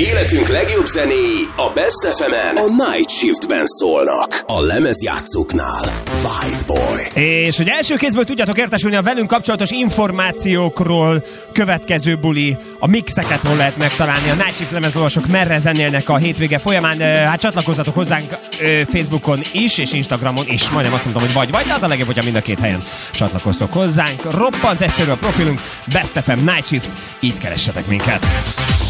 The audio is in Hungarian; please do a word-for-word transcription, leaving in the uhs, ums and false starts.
Életünk legjobb zenéi a Best ef emen a Night Shiftben szólnak. A lemezjátszóknál White Boy. És hogy első kézből tudjátok értesülni a velünk kapcsolatos információkról, következő buli, a mixeket hol lehet megtalálni, a Night Shift lemezolvasók merre zenélnek a hétvége folyamán, hát csatlakozzatok hozzánk Facebookon is, és Instagramon is, majdnem azt mondtam, hogy vagy, vagy, de az a legjobb, hogyha mind a két helyen csatlakoztok hozzánk. Roppant egyszerű a profilunk, Best ef em Night Shift, így keressetek minket.